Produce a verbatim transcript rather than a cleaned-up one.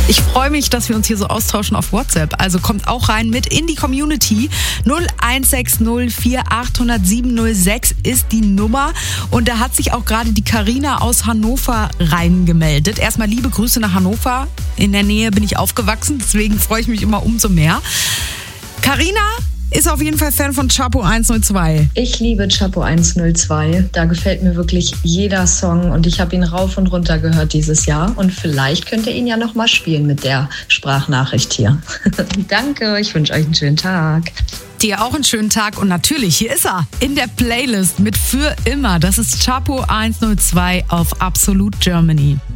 Ich freue mich, dass wir uns hier so austauschen auf WhatsApp. Also kommt auch rein mit in die Community. null eins sechs null vier acht null null sieben null sechs ist die Nummer. Und da hat sich auch gerade die Carina aus Hannover reingemeldet. Erstmal liebe Grüße nach Hannover. In der Nähe bin ich aufgewachsen, deswegen freue ich mich immer umso mehr. Carina ist auf jeden Fall Fan von Chapo hundertzwei. Ich liebe Chapo hundertzwei. Da gefällt mir wirklich jeder Song und ich habe ihn rauf und runter gehört dieses Jahr. Und vielleicht könnt ihr ihn ja noch mal spielen mit der Sprachnachricht hier. Danke, ich wünsche euch einen schönen Tag. Dir auch einen schönen Tag und natürlich, hier ist er in der Playlist mit Für immer. Das ist Chapo hundertzwei auf Absolut Germany.